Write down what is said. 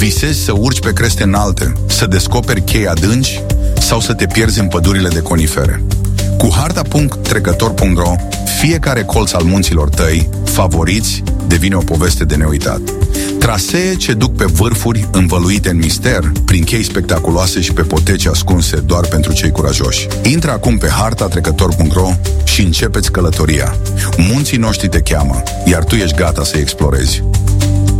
Visezi să urci pe creste înalte, să descoperi chei adânci sau să te pierzi în pădurile de conifere. Cu harta.trecător.ro, fiecare colț al munților tăi, favoriți, devine o poveste de neuitat. Trasee ce duc pe vârfuri învăluite în mister, prin chei spectaculoase și pe poteci ascunse doar pentru cei curajoși. Intră acum pe harta.trecător.ro și începeți călătoria. Munții noștri te cheamă, iar tu ești gata să explorezi.